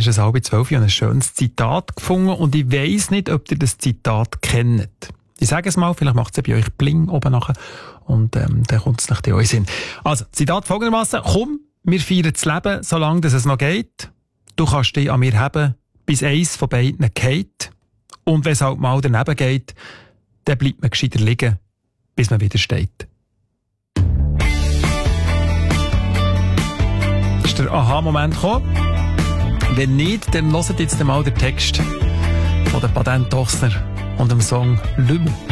ist es 11:30 und ein schönes Zitat gefunden und ich weiss nicht, ob ihr das Zitat kennt. Ich sage es mal, vielleicht macht es bei euch Bling oben nachher und dann kommt es nach euch Sinn. Also, Zitat folgendermaßen: Komm, wir feiern das Leben, solange es noch geht. Du kannst dich an mir haben, bis eins von beiden geht. Und wenn es halt mal daneben geht, dann bleibt man gescheiter liegen, bis man wieder steht. Ist der Aha-Moment gekommen? Wenn nicht, dann hört jetzt mal den Text von der Patent Ochsner und dem Song «Lümmel».